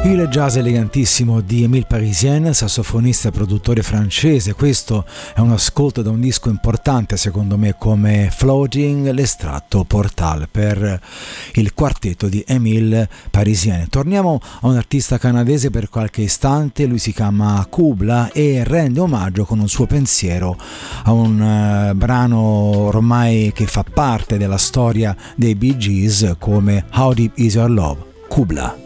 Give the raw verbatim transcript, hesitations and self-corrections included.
Il jazz elegantissimo di Émile Parisien, sassofonista e produttore francese. Questo è un ascolto da un disco importante secondo me come Floating, l'estratto Portal per il quartetto di Émile Parisien. Torniamo a un artista canadese per qualche istante, lui si chiama Kubla e rende omaggio con un suo pensiero a un uh, brano ormai che fa parte della storia dei Bee Gees come How Deep Is Your Love. Kubla.